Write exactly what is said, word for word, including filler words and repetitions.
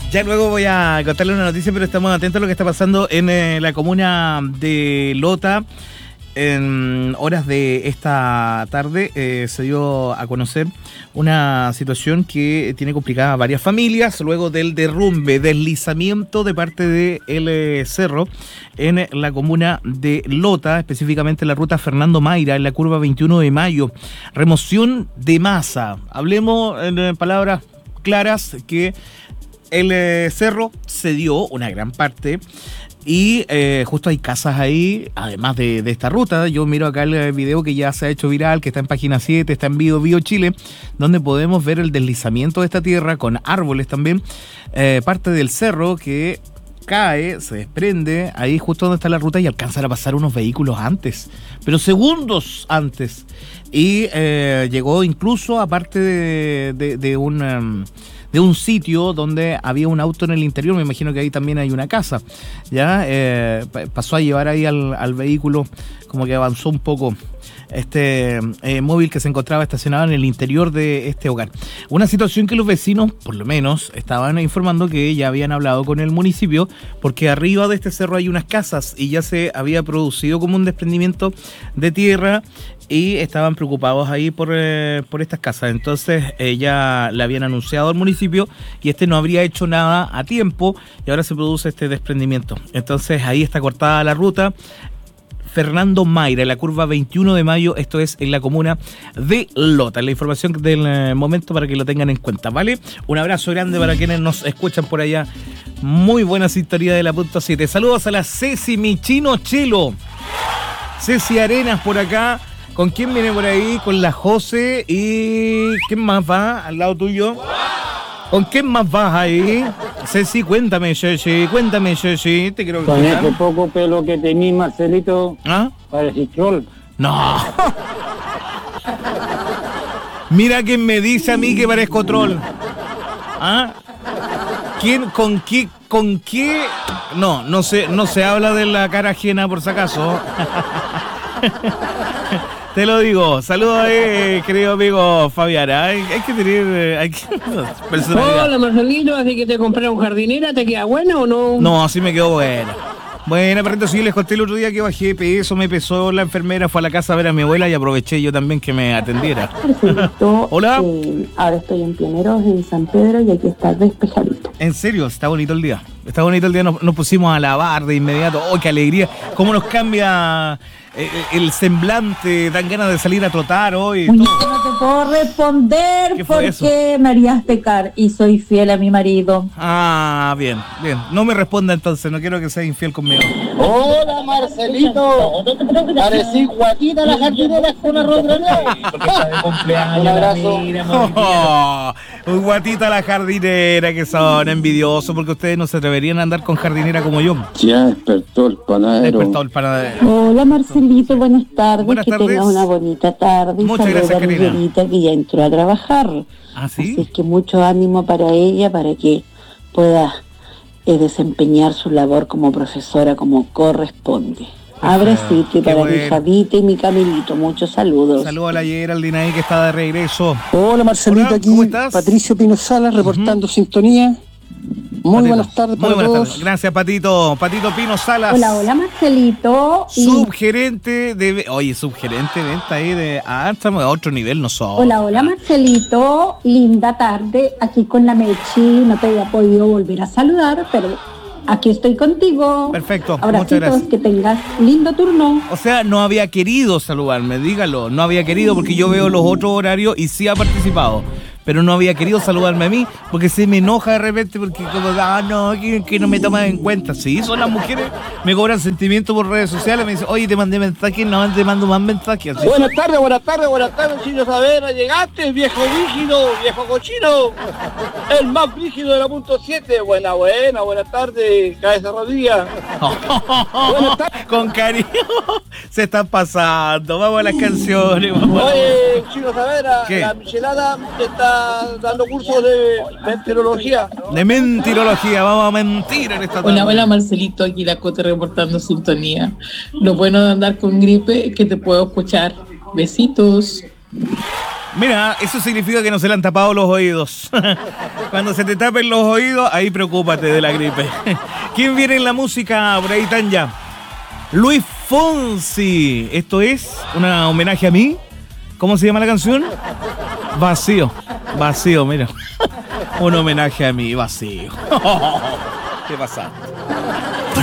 Ya luego voy a contarle una noticia, pero estamos atentos a lo que está pasando en eh, la comuna de Lota. En horas de esta tarde eh, se dio a conocer una situación que tiene complicada a varias familias luego del derrumbe, deslizamiento de parte del eh, cerro en la comuna de Lota, específicamente en la ruta Fernando Mayra, en la curva veintiuno de mayo. Remoción de masa. Hablemos en eh, palabras claras que el eh, cerro cedió una gran parte. Y eh, justo hay casas ahí, además de, de esta ruta. Yo miro acá el video que ya se ha hecho viral, que está en página siete, está en Bio Bio Chile, donde podemos ver el deslizamiento de esta tierra con árboles también. Eh, parte del cerro que cae, se desprende, ahí justo donde está la ruta y alcanzan a pasar unos vehículos antes, pero segundos antes. Y eh, llegó incluso, aparte de, de, de un... Um, de un sitio donde había un auto en el interior, me imagino que ahí también hay una casa, ya eh, pasó a llevar ahí al, al vehículo, como que avanzó un poco este eh, móvil que se encontraba estacionado en el interior de este hogar. Una situación que los vecinos, por lo menos, estaban informando que ya habían hablado con el municipio, porque arriba de este cerro hay unas casas y ya se había producido como un desprendimiento de tierra y estaban preocupados ahí por, eh, por estas casas. Entonces eh, ya le habían anunciado al municipio y este no habría hecho nada a tiempo y ahora se produce este desprendimiento. Entonces ahí está cortada la ruta Fernando Mayra, en la curva veintiuno de mayo, esto es en la comuna de Lota. La información del eh, momento para que lo tengan en cuenta, ¿vale? Un abrazo grande para quienes nos escuchan por allá. Muy buena sintonía de la punto siete. Saludos a la Ceci Michino Chelo. Ceci Arenas por acá. ¿Con quién viene por ahí? Con la José y... ¿quién más va al lado tuyo? ¿Con quién más vas ahí? Ceci, cuéntame, Ceci, cuéntame, Ceci. Te quiero Con ese poco pelo que tenís, Marcelito, ¿ah? Parece troll. No. Mira quién me dice a mí que parezco troll. ¿Ah? ¿Quién, con qué, con qué? No, no se, no se habla de la cara ajena por si acaso. Te lo digo. Saludos, eh, querido amigo Fabián. Hay, hay que tener... Hay que, personalidad. Hola, Marcelino, así que te compré un jardinera, ¿te queda buena o no? No, sí me quedó buena. Bueno, perrito, sí, les conté el otro día que bajé de peso, me pesó la enfermera, fue a la casa a ver a mi abuela y aproveché yo también que me atendiera. Perfecto. Hola. Eh, ahora estoy en Pioneros, en San Pedro, y aquí está despejadito. En serio, está bonito el día. Está bonito el día, nos, nos pusimos a lavar de inmediato. ¡Oh, qué alegría! ¿Cómo nos cambia eh, el semblante? Dan ganas de salir a trotar hoy. Uy, no te puedo responder porque me harías pecar y soy fiel a mi marido. Ah, bien, bien. No me responda entonces, no quiero que sea infiel conmigo. Hola, Marcelito. Parecí guatita la jardinera con arroz granado. Un abrazo. Oh, un guatita la jardinera, que son envidiosos porque ustedes no se atreverían a andar con jardinera como yo. Ya despertó el panadero. Despertó el panadero. Hola, Marcelito, buenas tardes. Buenas que tardes. tengas una bonita tarde. Muchas Saluda gracias, a mi Karina. Verita, que ya entró a trabajar. ¿Ah, sí? Así es que mucho ánimo para ella, para que pueda eh, desempeñar su labor como profesora como corresponde. Abracito y qué para mi bueno. Javita y mi Camilito, muchos saludos. Saludos a la Geraldine ahí que está de regreso. Hola, Marcelito, Hola, aquí ¿cómo estás? Patricio Pino Salas reportando sintonía. Muy Patito. buenas tardes Muy para buenas todos. tardes. Gracias, Patito. Patito Pino Salas. Hola, hola, Marcelito. Y- Subgerente de... Oye, subgerente de venta ahí de... Ah, estamos a otro nivel nosotros. Hola, hola, Marcelito. Linda tarde aquí con la Mechi. No te había podido volver a saludar, pero aquí estoy contigo. Perfecto, muchas Abracitos, gracias. que tengas lindo turno. O sea, no había querido saludarme, dígalo. No había querido porque yo veo los otros horarios y sí ha participado. Pero no había querido saludarme a mí porque se me enoja de repente porque como, ah, no, que, que no me toman en cuenta. Sí, son las mujeres, me cobran sentimientos por redes sociales, me dicen, oye, te mandé mensaje, no, te mando más mensajes. Así. Buenas tardes, buenas tardes, buenas tardes, Chino Savera. Llegaste, viejo rígido, viejo cochino. El más rígido de la punto siete. Buena, buena, buenas tardes, cabeza rodilla. Buenas tardes. Con cariño, se están pasando. Vamos a las canciones. Vamos. Oye, Chino Savera, ¿Qué? la Michelada te está dando cursos de meteorología. De mentirología, vamos a mentir en esta tarde. Hola, hola, Marcelito, aquí la Cote reportando sintonía. Lo bueno de andar con gripe es que te puedo escuchar. Besitos. Mira, eso significa que no se le han tapado los oídos. Cuando se te tapen los oídos, ahí preocúpate de la gripe. ¿Quién viene en la música por ahí, Tanya? Luis Fonsi. Esto es un homenaje a mí. ¿Cómo se llama la canción? Vacío. Vacío, mira. Un homenaje a mí, vacío. ¿Qué pasa?